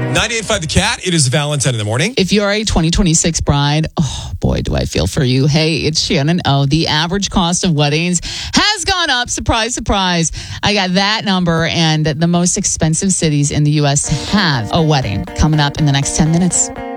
98.5 The Cat. It is Valentine in the morning. If you're a 2026 bride, oh boy, do I feel for you. Hey, it's Shannon O. The average cost of weddings has gone up. Surprise, surprise. I got that number, and the most expensive cities in the U.S. have a wedding coming up in the next 10 minutes.